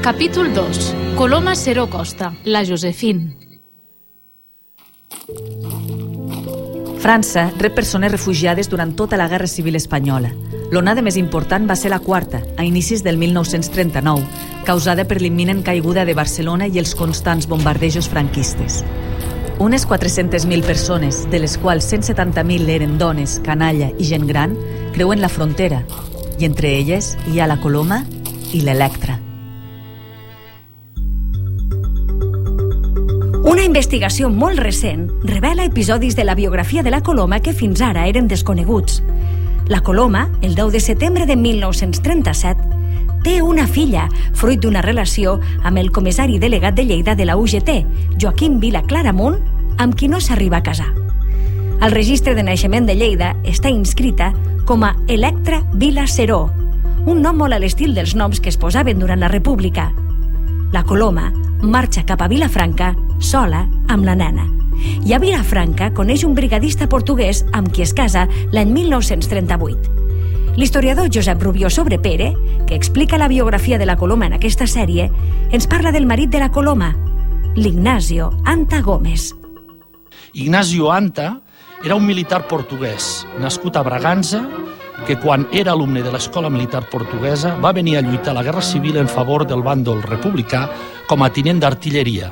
Capítol 2. Coloma Seró Costa, la Josephine. França rep persones refugiades durant tota la Guerra Civil Espanyola. L'onada més important va ser la quarta, a inicis del 1939, causada per l'imminent caiguda de Barcelona i els constants bombardejos franquistes. Unes 400.000 persones, de les quals 170.000 eren dones, canalla i gent gran, creuen la frontera, i entre elles hi ha la Coloma i l'Electra. Una investigació molt recent revela episodis de la biografia de la Coloma que fins ara eren desconeguts. La Coloma, el 10 de setembre de 1937, té una filla, fruit d'una relació amb el comissari delegat de Lleida de la UGT, Joaquim Vila Claramunt, amb qui no s'arriba a casar. Al registre de naixement de Lleida està inscrita com a Electra Vila Seró, un nom molt a l'estil dels noms que es posaven durant la República. La Coloma marxa cap a Vilafranca sola amb la nena. I a Vilafranca coneix un brigadista portuguès amb qui es casa l'any 1938. L'historiador Josep Rubió Sobrepere, que explica la biografia de la Coloma en aquesta sèrie, ens parla del marit de la Coloma, l'Ignacio Anta Gómez. Ignacio Anta era un militar portuguès, nascut a Bragança, que quan era alumne de l'Escola Militar Portuguesa va venir a lluitar a la Guerra Civil en favor del bàndol republicà com a tinent d'artilleria.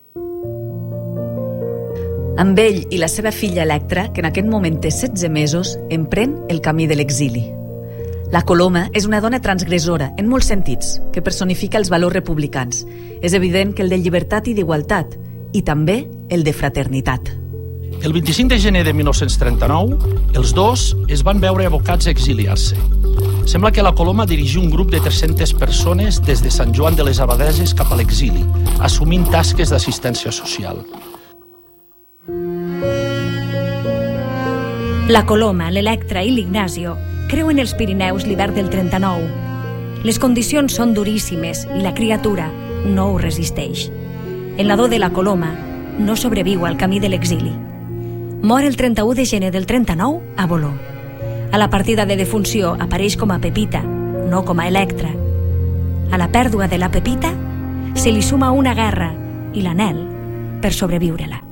Amb ell i la seva filla Electra, que en aquest moment té 16 mesos, emprèn el camí de l'exili. La Coloma és una dona transgressora, en molts sentits, que personifica els valors republicans. És evident que el de llibertat i d'igualtat, i també el de fraternitat. El 25 de gener de 1939, els dos es van veure abocats a exiliar-se. Sembla que la Coloma dirigia un grup de 300 persones des de Sant Joan de les Abadeses cap a l'exili, assumint tasques d'assistència social. La Coloma, l'Electra i l'Ignacio creuen els Pirineus l'hivern del 39. Les condicions són duríssimes i la criatura no ho resisteix. El nadó de la Coloma no sobreviu al camí de l'exili. Mor el 31 de gener del 39 a Boló. A la partida de defunció apareix com a Pepita, no com a Electra. A la pèrdua de la Pepita se li suma una guerra i l'anhel per sobreviure-la.